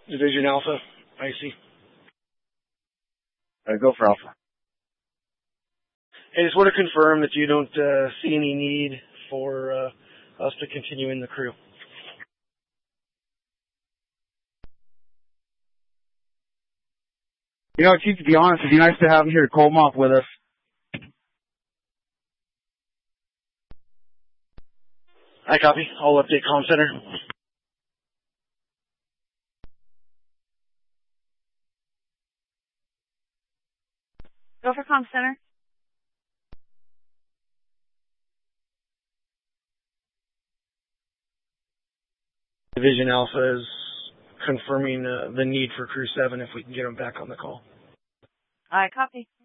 Division Alpha, Icy. Go for Alpha. I just want to confirm that you don't see any need for us to continue in the crew. You know, Chief, to be honest, it'd be nice to have him here to call him off with us. I copy. I'll update comm center. Go for comm center. Division Alpha is confirming the need for Crew 7 if we can get them back on the call. I copy.